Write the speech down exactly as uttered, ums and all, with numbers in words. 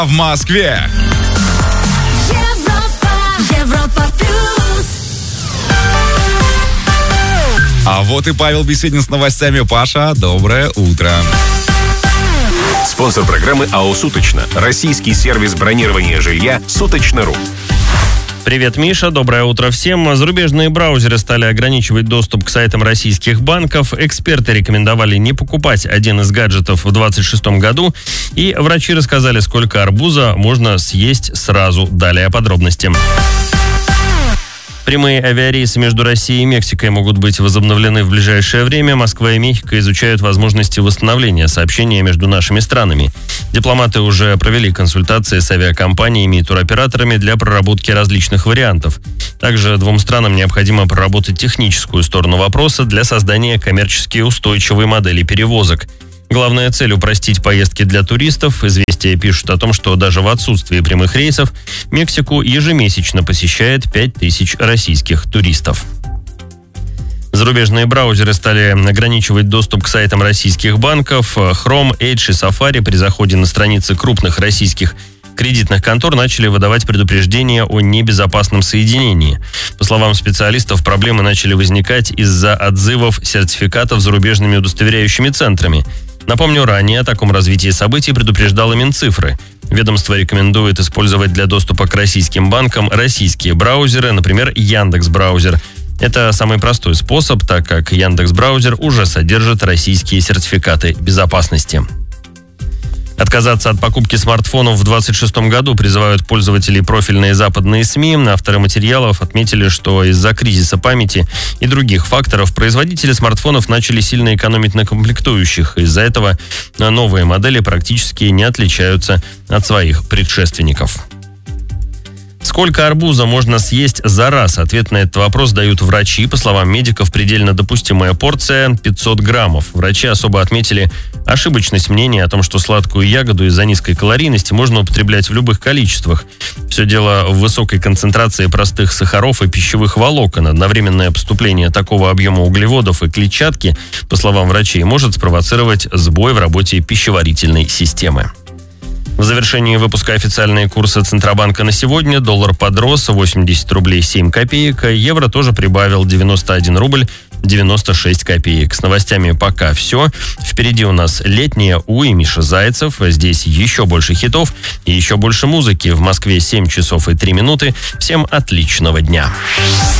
в Москве. Европа, Европа плюс. А вот и Павел Беседин с новостями. Паша, доброе утро. Спонсор программы АО «Суточно». Российский сервис бронирования жилья «Суточно.ру». Привет, Миша. Доброе утро всем. Зарубежные браузеры стали ограничивать доступ к сайтам российских банков. Эксперты рекомендовали не покупать один из гаджетов в двадцать шестом году. И врачи рассказали, сколько арбуза можно съесть сразу. Далее подробности. Прямые авиарейсы между Россией и Мексикой могут быть возобновлены в ближайшее время. Москва и Мехико изучают возможности восстановления сообщения между нашими странами. Дипломаты уже провели консультации с авиакомпаниями и туроператорами для проработки различных вариантов. Также двум странам необходимо проработать техническую сторону вопроса для создания коммерчески устойчивой модели перевозок. Главная цель – упростить поездки для туристов. «Известия» пишут о том, что даже в отсутствии прямых рейсов Мексику ежемесячно посещает пять тысяч российских туристов. Зарубежные браузеры стали ограничивать доступ к сайтам российских банков. Chrome, Edge и Safari при заходе на страницы крупных российских кредитных контор начали выдавать предупреждения о небезопасном соединении. По словам специалистов, проблемы начали возникать из-за отзывов сертификатов зарубежными удостоверяющими центрами. Напомню, ранее о таком развитии событий предупреждала Минцифры. Ведомство рекомендует использовать для доступа к российским банкам российские браузеры, например, Яндекс.Браузер. Это самый простой способ, так как Яндекс.Браузер уже содержит российские сертификаты безопасности. Отказаться от покупки смартфонов в двадцать шестом году призывают пользователей профильные западные СМИ. Авторы материалов отметили, что из-за кризиса памяти и других факторов производители смартфонов начали сильно экономить на комплектующих. Из-за этого новые модели практически не отличаются от своих предшественников. Сколько арбуза можно съесть за раз? Ответ на этот вопрос дают врачи. По словам медиков, предельно допустимая порция пятьсот граммов. Врачи особо отметили ошибочность мнения о том, что сладкую ягоду из-за низкой калорийности можно употреблять в любых количествах. Все дело в высокой концентрации простых сахаров и пищевых волокон. Одновременное поступление такого объема углеводов и клетчатки, по словам врачей, может спровоцировать сбой в работе пищеварительной системы. В завершении выпуска официальные курсы Центробанка на сегодня. Доллар подрос восемьдесят рублей семь копеек. Евро тоже прибавил девяносто один рубль девяносто шесть копеек. С новостями пока все. Впереди у нас летняя У и Миша Зайцев. Здесь еще больше хитов и еще больше музыки. В Москве семь часов и три минуты. Всем отличного дня.